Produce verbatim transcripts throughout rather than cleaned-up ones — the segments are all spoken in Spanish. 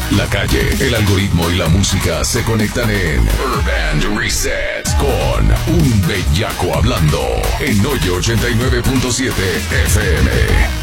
La calle, el algoritmo y la música se conectan en Urban Reset con Un Bellaco Hablando en Hoyo ochenta y nueve punto siete F M.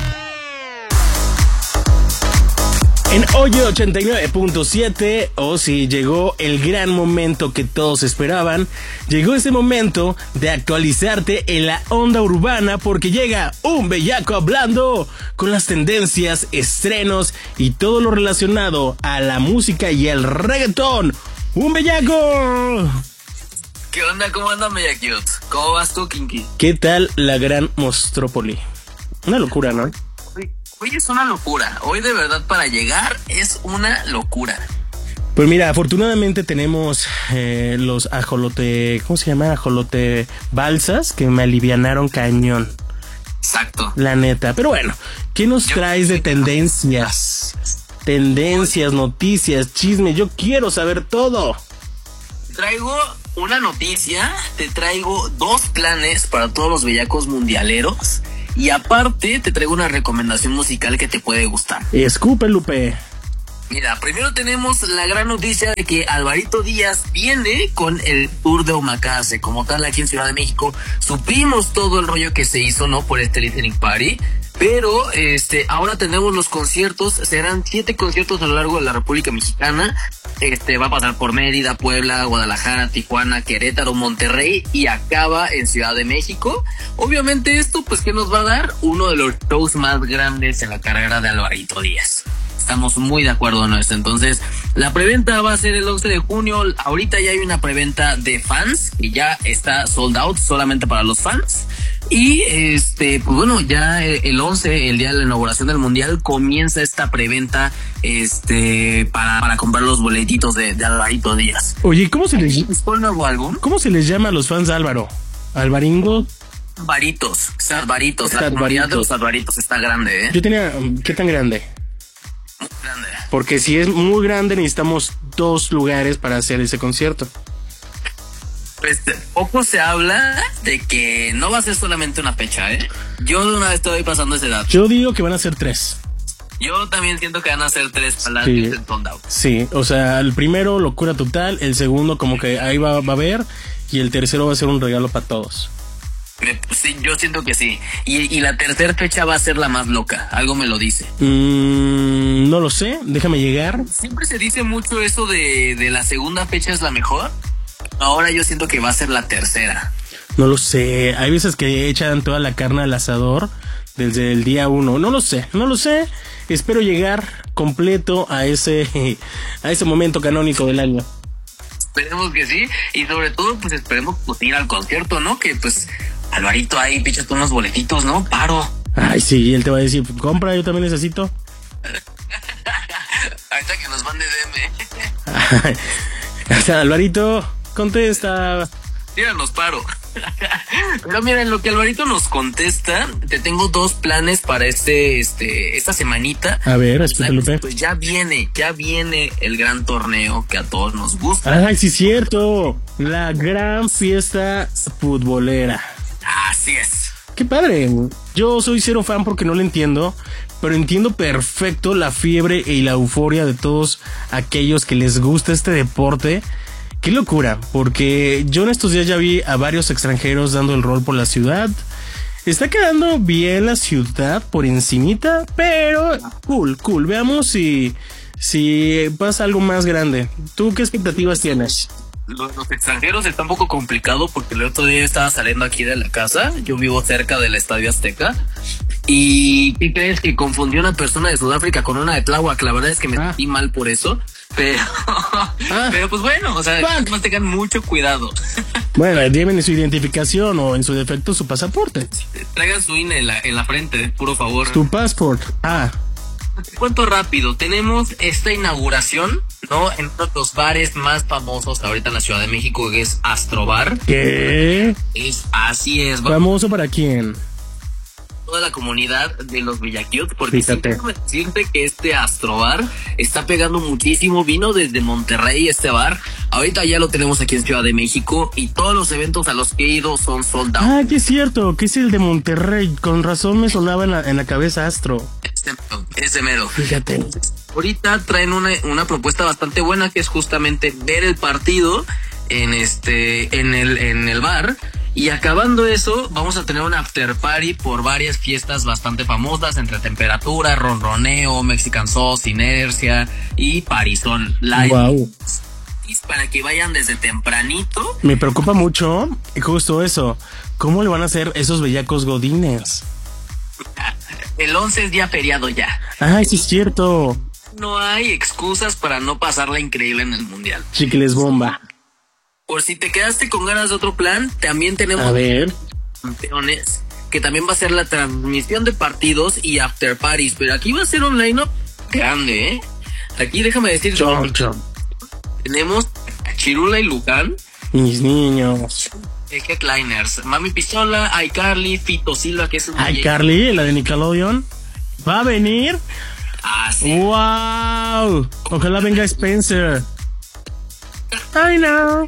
En Hoyo ochenta y nueve punto siete, oh sí, llegó el gran momento que todos esperaban. Llegó ese momento de actualizarte en la onda urbana, porque llega Un Bellaco Hablando con las tendencias, estrenos y todo lo relacionado a la música y el reggaetón. ¡Un Bellaco! ¿Qué onda? ¿Cómo andan, Bellaquitos? ¿Cómo vas tú, Kinky? ¿Qué tal la gran Mostrópoli? Una locura, ¿no? Hoy es una locura. Hoy de verdad para llegar es una locura. Pues mira, afortunadamente tenemos eh, los ajolote... ¿Cómo se llama? Ajolote balsas que me alivianaron cañón. Exacto. La neta. Pero bueno, ¿qué nos Yo traes de tendencias? Tendencias, noticias, chisme. Yo quiero saber todo. Traigo una noticia. Te traigo dos planes para todos los bellacos mundialeros. Y aparte, te traigo una recomendación musical que te puede gustar. Escupe, Lupe. Mira, primero tenemos la gran noticia de que Alvarito Díaz viene con el tour de Omakase. Como tal, aquí en Ciudad de México, supimos todo el rollo que se hizo, ¿no? Por este listening party. Pero, este, ahora tenemos los conciertos. Serán siete conciertos a lo largo de la República Mexicana. Este, va a pasar por Mérida, Puebla, Guadalajara, Tijuana, Querétaro, Monterrey y acaba en Ciudad de México. Obviamente esto, pues, ¿qué nos va a dar? Uno de los shows más grandes en la carrera de Alvarito Díaz. Estamos muy de acuerdo en esto. Entonces, la preventa va a ser el once de junio. Ahorita ya hay una preventa de fans y ya está sold out solamente para los fans. Y este, pues bueno, ya el once, el día de la inauguración del mundial, comienza esta preventa este para, para comprar los boletitos de, de Alvarito Díaz. Oye, ¿cómo se les ¿Es por nuevo álbum? ¿Cómo se les llama a los fans de Álvaro? ¿Alvaringo? Alvaritos, Alvaritos, la comunidad de los Alvaritos está grande, ¿eh? Yo tenía, ¿qué tan grande? Muy grande. Porque si es muy grande necesitamos dos lugares para hacer ese concierto. Pues poco se habla de que no va a ser solamente una fecha, ¿eh? Yo de una vez estoy pasando ese dato. Yo digo que van a ser tres. Yo también siento que van a ser tres para sí. el sold out. Sí, o sea, el primero locura total, el segundo como que ahí va, va a haber y el tercero va a ser un regalo para todos. Me, sí, yo siento que sí. Y, y la tercera fecha va a ser la más loca. Algo me lo dice. Mm, no lo sé, déjame llegar. Siempre se dice mucho eso de, de la segunda fecha es la mejor. Ahora yo siento que va a ser la tercera. No lo sé, hay veces que echan toda la carne al asador desde el día uno. No lo sé, no lo sé. Espero llegar completo a ese, a ese momento canónico del año. Esperemos que sí. Y sobre todo, pues esperemos pues, ir al concierto, ¿no? Que pues Alvarito ahí pichas unos boletitos, ¿no? Paro. Ay, sí, él te va a decir, compra, yo también necesito. Ahorita que nos mande D M. O sea, Alvarito, contesta. Tíranos paro. Pero mira, en lo que Alvarito nos contesta, te tengo dos planes para este, este, esta semanita. A ver, escúchalo, Lupe. Pues ya viene, ya viene el gran torneo que a todos nos gusta. Ay, sí, cierto. La gran fiesta futbolera. Así es. Qué padre. Yo soy cero fan porque no lo entiendo, pero entiendo perfecto la fiebre y la euforia de todos aquellos que les gusta este deporte. Qué locura, porque yo en estos días ya vi a varios extranjeros dando el rol por la ciudad. Está quedando bien la ciudad por encimita, pero cool, cool. Veamos si, si pasa algo más grande. ¿Tú qué expectativas tienes? Los, los extranjeros está un poco complicado porque el otro día estaba saliendo aquí de la casa. Yo vivo cerca del Estadio Azteca. ¿Y qué crees? Que confundió una persona de Sudáfrica con una de Tláhuac. La verdad es que me ah. sentí mal por eso. Pero, ah. pero pues bueno, o sea, más tengan mucho cuidado. Bueno, lleven su identificación o en su defecto su pasaporte. Traigan su I N E en la, en la frente, puro favor. Tu passport. Ah. Te cuento rápido, tenemos esta inauguración, ¿no? En uno de los bares más famosos ahorita en la Ciudad de México, que es Astrobar. ¿Qué? Es, así es. ¿Famoso para quién? Toda la comunidad de los Bellaquitos, porque déjame decirte que este Astrobar está pegando muchísimo. Vino desde Monterrey este bar. Ahorita ya lo tenemos aquí en Ciudad de México y todos los eventos a los que he ido son sold out. Ah, que es cierto, que es el de Monterrey. Con razón me sonaba en la, en la cabeza Astro. Ese mero, ese mero. Fíjate. ahorita traen una, una propuesta bastante buena, que es justamente ver el partido en este, en el, en el bar. Y acabando eso, vamos a tener un after party por varias fiestas bastante famosas, entre Temperatura, Ronroneo, Mexican Sauce, Inercia y Parizón Live. Wow. Para que vayan desde tempranito. Me preocupa mucho justo eso. ¿Cómo le van a hacer esos bellacos godines? El once es día feriado ya. Ay, sí es cierto. No hay excusas para no pasarla increíble en el mundial. Chicles bomba. Por si te quedaste con ganas de otro plan, también tenemos A ver. campeones, que también va a ser la transmisión de partidos y after parties, pero aquí va a ser un line-up grande, ¿eh? Aquí déjame decir, Chon, chon. tenemos a Chirula y Luján, Mis niños. el Headliners, Mami Pistola, iCarly, Fito Silva, que es un Ay, Carly, la de Nickelodeon. ¿Va a venir? Ah, sí. ¡Wow! Ojalá venga Spencer. I know.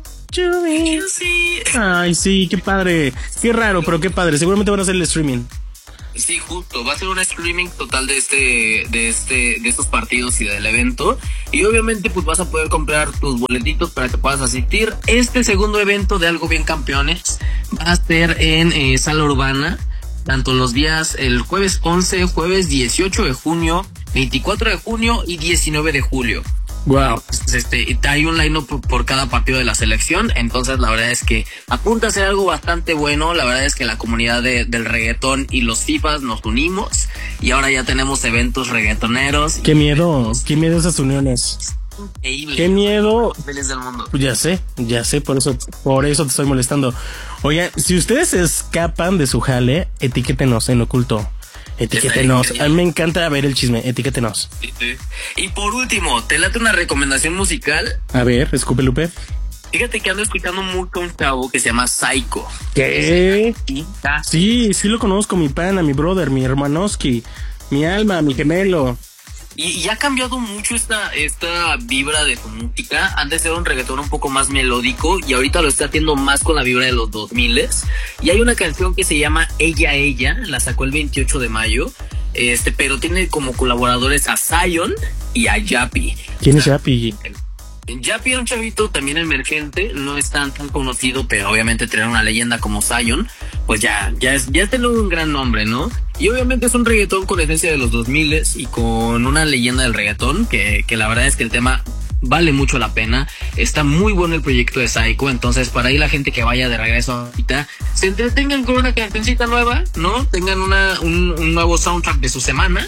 Sí. Ay, sí, qué padre. Qué raro, pero qué padre. Seguramente van a hacer el streaming. Sí, justo, va a ser un streaming total de este, de este, de estos partidos y del evento. Y obviamente pues vas a poder comprar tus boletitos para que puedas asistir. Este segundo evento de Algo Bien Campeones va a ser en eh, Sala Urbana, tanto los días el jueves once, jueves dieciocho de junio, veinticuatro de junio y diecinueve de julio. Wow. Este, hay un line-up por, por cada partido de la selección, entonces la verdad es que apunta a ser algo bastante bueno. La verdad es que la comunidad de, del reggaetón y los FIFAs nos unimos y ahora ya tenemos eventos reggaetoneros. Qué miedo, qué miedo esas uniones. Increíble. Qué miedo. Feliz del mundo. Ya sé, ya sé, por eso, por eso te estoy molestando. Oigan, si ustedes se escapan de su jale, etiquétenos en oculto. Etiquétenos. A mí me encanta ver el chisme. Etiquétenos. Sí, sí. Y por último, ¿te late una recomendación musical? A ver, escupe Lupe. Fíjate que ando escuchando mucho un chavo que se llama Psycho. ¿Qué? Quinta. Sí, sí lo conozco, mi pana, mi brother, mi hermanoski, mi alma, mi gemelo. Y, y ha cambiado mucho esta, esta vibra de su música. Antes era un reggaetón un poco más melódico y ahorita lo está haciendo más con la vibra de los dos miles. Y hay una canción que se llama Ella Ella, la sacó el veintiocho de mayo. Este, pero tiene como colaboradores a Zion y a Yappy. ¿Quién es Yappy? Yappy era un chavito también emergente, no es tan, tan conocido, pero obviamente tener una leyenda como Zion, pues ya, ya es, ya tiene un gran nombre, ¿no? Y obviamente es un reggaetón con esencia de los dos miles y con una leyenda del reggaetón, que, que la verdad es que el tema vale mucho la pena. Está muy bueno el proyecto de Psycho, entonces para ahí la gente que vaya de regreso ahorita se entretengan con una cancioncita nueva, ¿no? Tengan una, un, un nuevo soundtrack de su semana.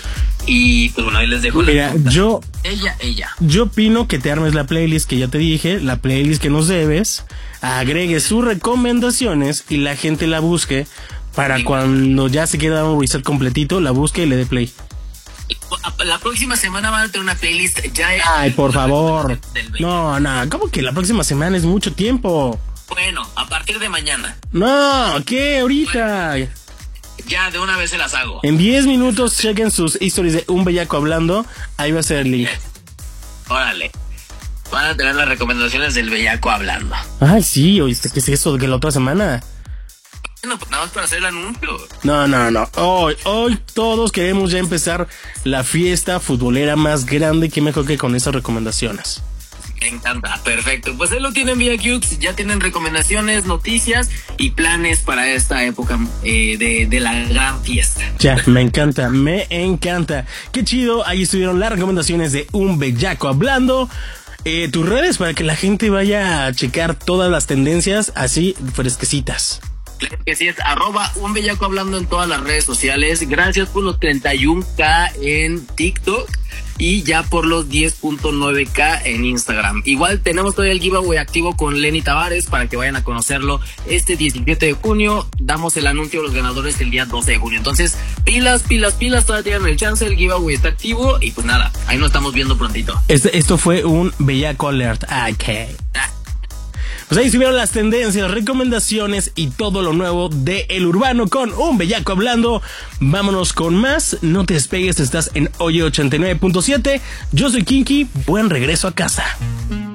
Y pues bueno, ahí les dejo. Mira, la yo, ella, ella. yo opino que te armes la playlist que ya te dije, la playlist que nos debes, agregues sus recomendaciones y la gente la busque para cuando ya se queda un reset completito, la busque y le dé play. La próxima semana van a tener una playlist ya. Ay, por favor. No, no, ¿cómo que la próxima semana es mucho tiempo? Bueno, a partir de mañana. No, ¿qué? Ahorita. Ya, de una vez se las hago. En diez minutos chequen sus historias de Un Bellaco Hablando. Ahí va a ser el link. Órale. Van a tener las recomendaciones del Bellaco Hablando. Ay, sí, oíste, ¿qué es eso de que la otra semana? Bueno, pues nada más para hacer el anuncio. No, no, no. Hoy, hoy todos queremos ya empezar la fiesta futbolera más grande. Que mejor que con esas recomendaciones. Me encanta, perfecto. Pues ahí lo tienen, Villacux. Ya tienen recomendaciones, noticias y planes para esta época eh, de, de la gran fiesta. Ya, me encanta, me encanta. Qué chido, ahí estuvieron las recomendaciones de Un Bellaco Hablando. Eh, tus redes para que la gente vaya a checar todas las tendencias así fresquecitas. Claro que sí, es arroba Un Bellaco Hablando en todas las redes sociales. Gracias por los treinta y uno K en TikTok y ya por los diez punto nueve K en Instagram. Igual tenemos todavía el giveaway activo con Lenny Tavares para que vayan a conocerlo este diecisiete de junio. Damos el anuncio a los ganadores el día doce de junio. Entonces, pilas, pilas, pilas, todavía tienen el chance, el giveaway está activo y pues nada, ahí nos estamos viendo prontito. Este, esto fue un Bellaco Alert. Ok. Pues ahí estuvieron las tendencias, recomendaciones y todo lo nuevo de El Urbano con Un Bellaco Hablando. Vámonos con más. No te despegues, estás en Oye ochenta y nueve punto siete. Yo soy Kinky. Buen regreso a casa.